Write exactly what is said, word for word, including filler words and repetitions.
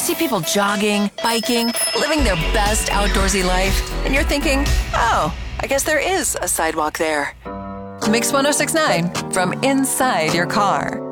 see people jogging, biking, living their best outdoorsy life, and you're thinking, oh, I guess there is a sidewalk there. Mix one oh six point nine from inside your car.